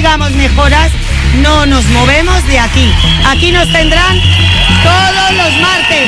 consigamos mejoras, no nos movemos de aquí. Aquí nos tendrán todos los martes.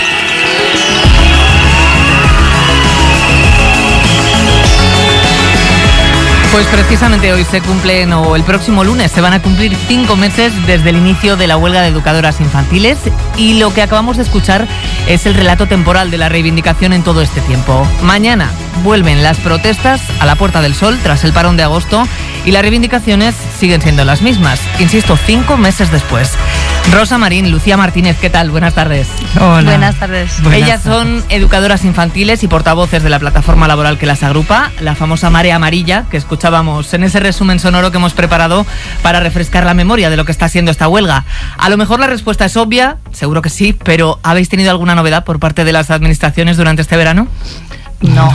Pues precisamente hoy se cumplen, o el próximo lunes se van a cumplir 5 meses desde el inicio de la huelga de educadoras infantiles, y lo que acabamos de escuchar es el relato temporal de la reivindicación en todo este tiempo. Mañana vuelven las protestas a la Puerta del Sol tras el parón de agosto y las reivindicaciones siguen siendo las mismas, insisto, 5 meses después. Rosa Marín, Lucía Martínez, ¿qué tal? Buenas tardes. Hola. Buenas tardes. Ellas son educadoras infantiles y portavoces de la plataforma laboral que las agrupa, la famosa Marea Amarilla, que escuchábamos en ese resumen sonoro que hemos preparado para refrescar la memoria de lo que está siendo esta huelga. A lo mejor la respuesta es obvia, seguro que sí, pero ¿habéis tenido alguna novedad por parte de las administraciones durante este verano? No.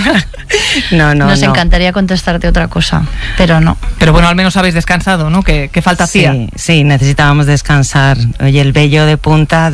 Nos encantaría contestarte otra cosa, pero no. Pero bueno, al menos habéis descansado, ¿no? ¿Qué falta hacía? Sí, necesitábamos descansar. Oye, el vello de punta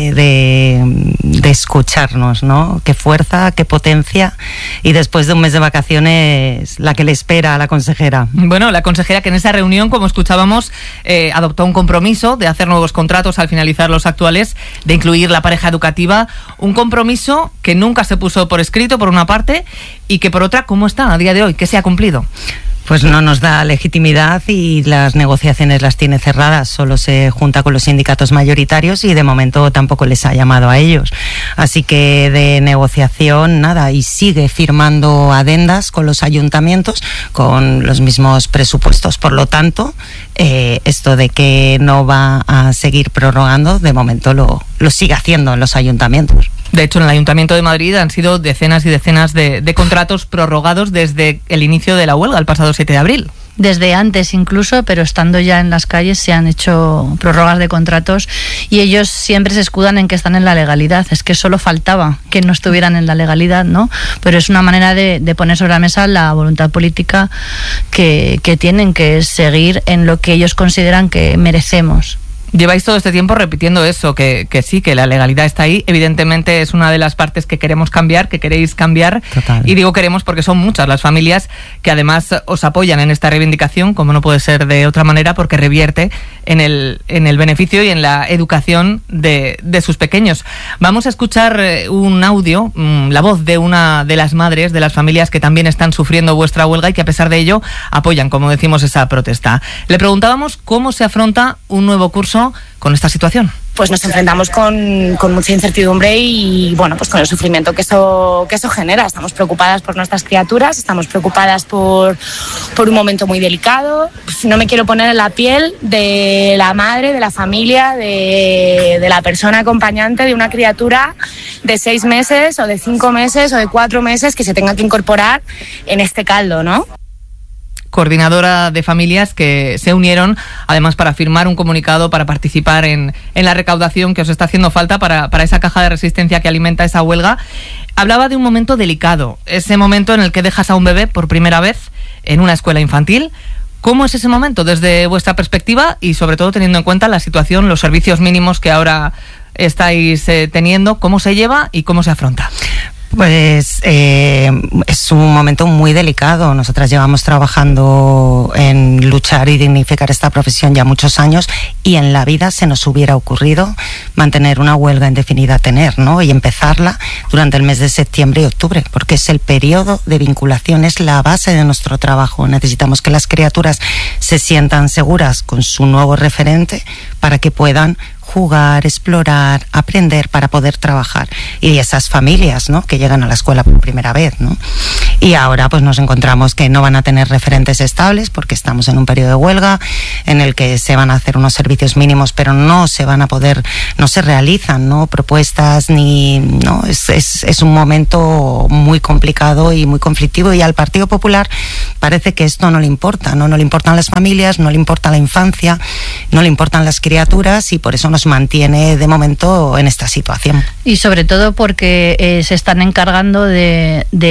de escucharnos, ¿no? Qué fuerza, qué potencia. Y después de un mes de vacaciones, la que le espera a la consejera. Bueno, la consejera que en esa reunión, como escuchábamos, adoptó un compromiso de hacer nuevos contratos al finalizar los actuales, de incluir la pareja educativa. Un compromiso que nunca se puso por escrito, por una parte, y que por otra, ¿cómo está a día de hoy? ¿Qué se ha cumplido? Pues no nos da legitimidad y las negociaciones las tiene cerradas. Solo se junta con los sindicatos mayoritarios y de momento tampoco les ha llamado a ellos. Así que de negociación nada, y sigue firmando adendas con los ayuntamientos con los mismos presupuestos. Por lo tanto, esto de que no va a seguir prorrogando, de momento lo sigue haciendo en los ayuntamientos. De hecho, en el Ayuntamiento de Madrid han sido decenas y decenas de contratos prorrogados desde el inicio de la huelga, el pasado 7 de abril. Desde antes incluso, pero estando ya en las calles se han hecho prórrogas de contratos y ellos siempre se escudan en que están en la legalidad. Es que solo faltaba que no estuvieran en la legalidad, ¿no? Pero es una manera de poner sobre la mesa la voluntad política que tienen, que es seguir en lo que ellos consideran que merecemos. Lleváis todo este tiempo repitiendo eso, que sí, que la legalidad está ahí. Evidentemente es una de las partes que queremos cambiar, que queréis cambiar. Total. Y digo queremos porque son muchas las familias que además os apoyan en esta reivindicación, como no puede ser de otra manera, porque revierte en el beneficio y en la educación de sus pequeños. Vamos a escuchar un audio, la voz de una de las madres de las familias que también están sufriendo vuestra huelga y que a pesar de ello apoyan, como decimos, esa protesta. Le preguntábamos cómo se afronta un nuevo curso con esta situación. Pues nos enfrentamos con mucha incertidumbre y bueno, pues con el sufrimiento que eso genera. Estamos preocupadas por nuestras criaturas, estamos preocupadas por un momento muy delicado. No me quiero poner en la piel de la madre, de la familia, de la persona acompañante de una criatura de 6 meses o de 5 meses o de 4 meses que se tenga que incorporar en este caldo, ¿no? Coordinadora de familias que se unieron además para firmar un comunicado para participar en la recaudación que os está haciendo falta para esa caja de resistencia que alimenta esa huelga. Hablaba de un momento delicado, ese momento en el que dejas a un bebé por primera vez en una escuela infantil. ¿Cómo es ese momento desde vuestra perspectiva y sobre todo teniendo en cuenta la situación, los servicios mínimos que ahora estáis teniendo? ¿Cómo se lleva y cómo se afronta? Pues es un momento muy delicado. Nosotras llevamos trabajando en luchar y dignificar esta profesión ya muchos años y en la vida se nos hubiera ocurrido mantener una huelga indefinida ¿no? Y empezarla durante el mes de septiembre y octubre, porque es el periodo de vinculación, es la base de nuestro trabajo. Necesitamos que las criaturas se sientan seguras con su nuevo referente para que puedan jugar, explorar, aprender para poder trabajar. Y esas familias, ¿no?, que llegan a la escuela por primera vez, ¿no? Y ahora pues nos encontramos que no van a tener referentes estables porque estamos en un periodo de huelga en el que se van a hacer unos servicios mínimos, pero no se van a poder, no se realizan, ¿no?, propuestas ni, ¿no? Es un momento muy complicado y muy conflictivo, y al Partido Popular parece que esto no le importa, ¿no? No le importan las familias, no le importa la infancia, no le importan las criaturas, y por eso nos mantiene de momento en esta situación. Y sobre todo porque se están encargando de